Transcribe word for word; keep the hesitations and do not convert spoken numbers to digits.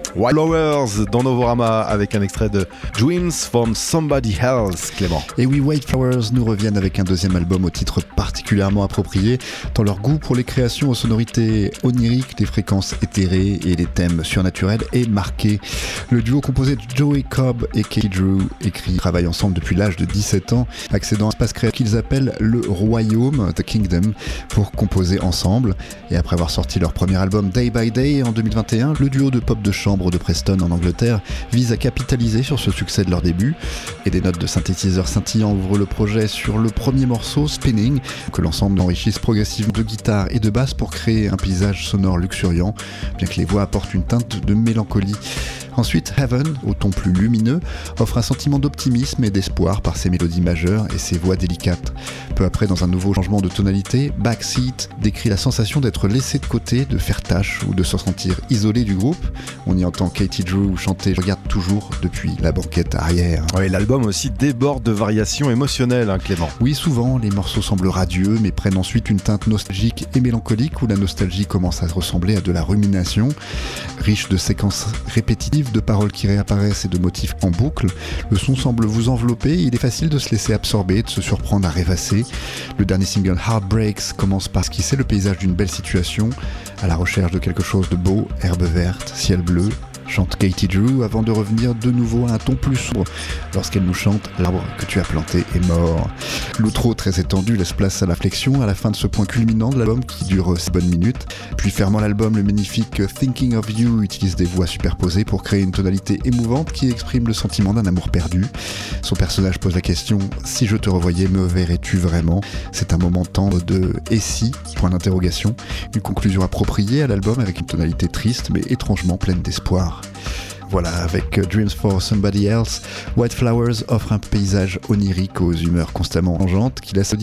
White Flowers dans Novorama avec un extrait de Dreams from Somebody Else, Clément. Et oui, White Flowers nous reviennent avec un deuxième album au titre particulièrement approprié, dans leur goût pour les créations aux sonorités oniriques, les fréquences éthérées et les thèmes surnaturels est marqué. Le duo composé de Joey Cobb et Katie Drew écrit travaillent ensemble depuis l'âge de dix-sept ans, accédant à un espace créatif qu'ils appellent le Royaume, The Kingdom, pour composer ensemble. Et après avoir sorti leur premier album Day by Day en deux mille vingt et un, le duo de pop de chambre de Preston en Angleterre vise à capitaliser sur ce succès de leur début, et des notes de synthétiseurs scintillants ouvrent le projet sur le premier morceau, Spinning, que l'ensemble enrichisse progressivement de guitare et de basse pour créer un paysage sonore luxuriant, bien que les voix apportent une teinte de mélancolie. Ensuite, Heaven, au ton plus lumineux, offre un sentiment d'optimisme et d'espoir par ses mélodies majeures et ses voix délicates. Peu après, dans un nouveau changement de tonalité, Backseat décrit la sensation d'être laissé de côté, de faire tâche ou de se sentir isolé du groupe. On y entend Katie Drew chanter « Je regarde toujours depuis la banquette arrière ». Oui, l'album aussi déborde de variations émotionnelles, hein, Clément. Oui, souvent, les morceaux semblent radieux, mais prennent ensuite une teinte nostalgique et mélancolique où la nostalgie commence à ressembler à de la rumination. Riche de séquences répétitives, de paroles qui réapparaissent et de motifs en boucle, le son semble vous envelopper et il est facile de se laisser absorber, de se surprendre à rêvasser. Le dernier single Heartbreaks commence par esquisser le paysage d'une belle situation, à la recherche de quelque chose de beau, herbe verte, ciel bleu, chante Katie Drew avant de revenir de nouveau à un ton plus sombre lorsqu'elle nous chante « L'arbre que tu as planté est mort ». L'outro très étendu laisse place à la flexion à la fin de ce point culminant de l'album qui dure six bonnes minutes. Puis fermant l'album, le magnifique « Thinking of You » utilise des voix superposées pour créer une tonalité émouvante qui exprime le sentiment d'un amour perdu. Son personnage pose la question « Si je te revoyais, me verrais-tu vraiment ?» C'est un moment tendre de « Et si ?» point d'interrogation. Une conclusion appropriée à l'album avec une tonalité triste mais étrangement pleine d'espoir. Voilà, avec Dreams for Somebody Else, White Flowers offre un paysage onirique aux humeurs constamment changeantes qui laisse